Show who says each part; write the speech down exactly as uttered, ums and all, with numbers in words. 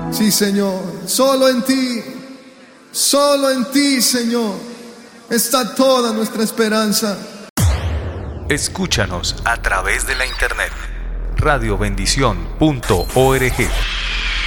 Speaker 1: Sí, Señor, solo en ti, solo en ti, Señor, está toda nuestra esperanza.
Speaker 2: Escúchanos a través de la internet radio bendición punto org.